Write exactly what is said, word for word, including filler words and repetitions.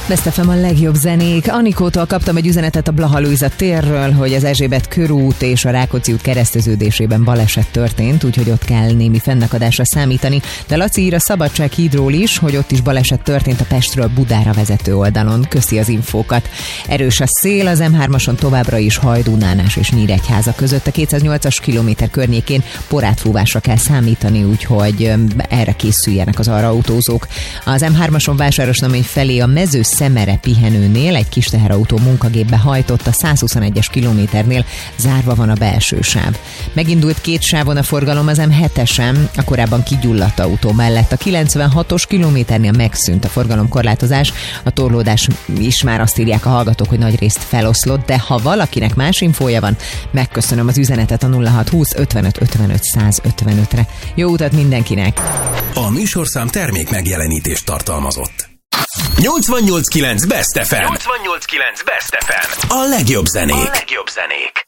Best ef em a legjobb zenék. Anikótól kaptam egy üzenetet a Blaha Lujza térről, hogy az Erzsébet körút és a Rákóczi út kereszteződésében baleset történt, úgyhogy ott kell némi fennakadásra számítani. De Laci ír a Szabadság hídról is, hogy ott is baleset történt a Pestről Budára vezető oldalon. Köszi az infókat. Erős a szél, az em hármason továbbra is Hajdú-Nánás és Nyíregyháza között. A kétszáznyolcas kilométer környékén porátfúvásra kell számítani, úgyhogy erre készüljenek az arra autózók. Az em hármason Vásárosnamény felé a Mező Szemere pihenőnél egy kis teherautó munkagépbe hajtott, a százhuszonegyes kilométernél zárva van a belső sáv. Megindult két sávon a forgalom az em hetesen, a korábban kigyulladt autó mellett. A kilencvenhatos kilométernél megszűnt a forgalomkorlátozás, a torlódás is már azt írják a hallgatók, hogy nagy részt feloszlott, de ha valakinek más infója van, megköszönöm az üzenetet a nulla hat húsz ötvenöt ötvenöt száz ötvenötre. Jó utat mindenkinek! A műsorszám termék megjelenítést tartalmazott. nyolcvannyolc kilenc Best ef em. nyolcvannyolc kilenc Best ef em. A legjobb zenék. A legjobb zenék.